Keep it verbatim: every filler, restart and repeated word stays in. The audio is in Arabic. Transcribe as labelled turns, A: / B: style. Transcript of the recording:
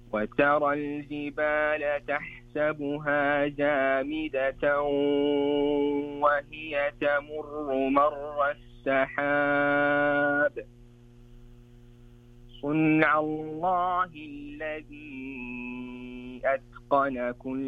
A: وترى الجبال تحسبها جامدة وهي تمر مر السحاب صنع الله الذي أتقن كل